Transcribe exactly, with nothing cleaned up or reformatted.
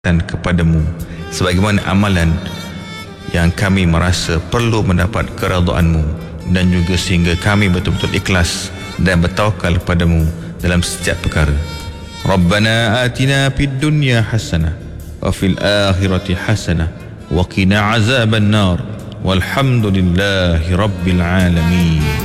dan kepadamu sebagaimana amalan yang kami merasa perlu mendapat keridhaan-Mu, dan juga sehingga kami betul-betul ikhlas dan bertawakal kepadamu dalam setiap perkara. Rabbana atina fid dunya hasanah wa fil akhirati hasanah wa qina azaban nar walhamdulillahi rabbil alamin.